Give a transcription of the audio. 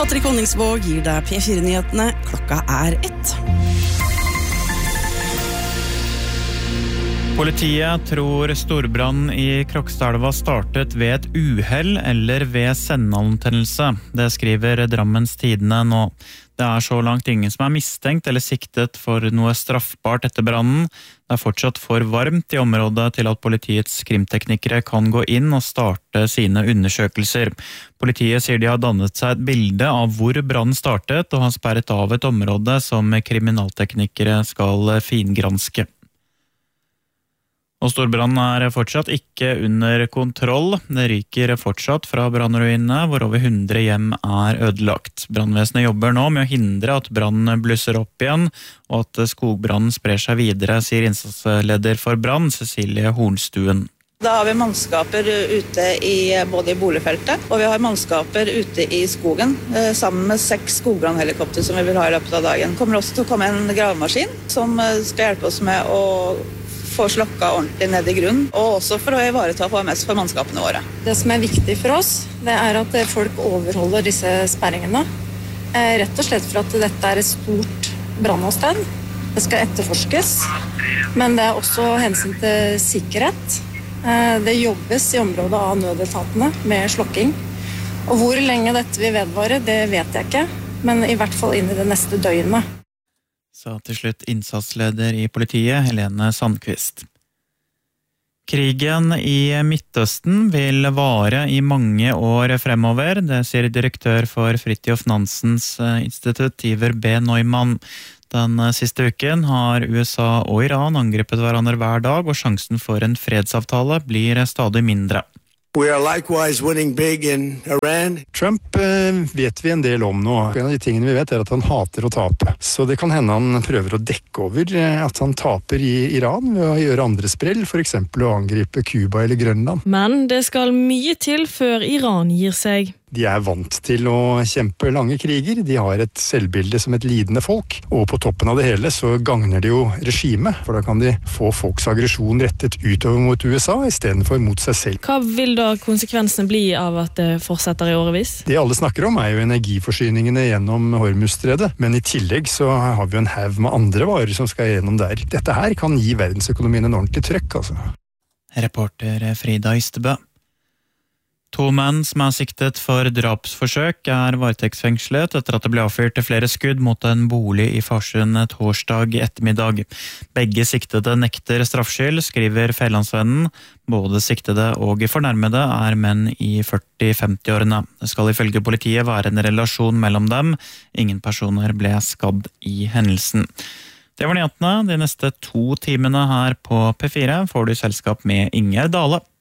Patrick Honningsvåg gir deg P4-nyhetene. Klokka 1. Politiet tror storbrann i Krokstadelva startet ved et uhell eller ved sendantennelse. Det skriver Drammens Tidende nå. Det så langt ingen som mistenkt eller siktet for noe straffbart etter brannen. Det fortsatt for varmt i området til at politiets krimteknikere kan gå inn og starte sine undersøkelser. Politiet sier de har dannet seg et bilde av hvor brannen startet og har sperret av et område som kriminalteknikere skal fingranske. Og storbrannen fortsatt ikke under kontroll. Det ryker fortsatt fra brannruinene, hvor over 100 hjem ødelagt. Brannvesenet jobber nå med å hindre at brannen blusser opp igjen, og at skogbrannen sprer seg videre, sier innsatsleder for brann, Cecilie Hornstuen. Da har vi mannskaper ute både i boligfeltet, og vi har mannskaper ute i skogen, sammen med 6 skogbrannhelikopter som vi vil ha i løpet av dagen. Det kommer også til å komme en gravemaskin som skal hjelpe oss med å få slokka ordentlig ned i grunnen, og også for å ivareta HMS for mannskapene våre. Det som viktig for oss, det at folk overholder disse sperringene. Rett og slett for at dette et stort brannåsted. Det skal etterforskes, men det også hensyn til sikkerhet. Det jobbes i området av nødetatene med slokking. Og hvor lenge dette vil vedvare, det vet jeg ikke, men i hvert fall inn i det neste døgnet. Sa til slutt innsatsleder i politiet, Helene Sandqvist. Krigen i Midtøsten vil vare i mange år fremover, det sier direktør for Fridtjof Nansens institutt, Iver B. Neumann. Den siste uken har USA og Iran angrepet hverandre hver dag, og sjansen for en fredsavtale blir stadig mindre. We are likewise winning big in Iran. Trump vet vi en del om nå. En av de tingene vi vet at han hater å tape. Så det kan hende han prøver å dekke over at han taper i Iran ved å gjøre andre sprell, for eksempel å angripe Cuba eller Grønland. Men det skal mye til før Iran gir seg. De vant til å kjempe lange kriger, de har et selvbilde som et lidende folk, og på toppen av det hele så gagner de jo regimet, for da kan de få folks aggresjon rettet utover mot USA i stedet for mot seg selv. Hva vil da konsekvensene bli av at det fortsetter i årevis? Det alle snakker om jo energiforsyningene gjennom Hormuzstredet, men i tillegg så har vi jo en haug med andre varer som skal gjennom der. Dette her kan gi verdensøkonomien en ordentlig trøkk, altså. Reporter Frida Ystebø. 2 menn som siktet for drapsforsøk varetektsfengslet etter at det ble avfyrt flere skudd mot en bolig i Farsund torsdag ettermiddag. Begge siktede nekter straffskyld, skriver Fædrelandsvennen. Både siktede og fornærmede menn i 40-50-årene. Det skal ifølge politiet være en relasjon mellom dem. Ingen personer ble skadd i hendelsen. Det var nyhetene. De neste 2 timene her på P4 får du selskap med Ingjerd Dale.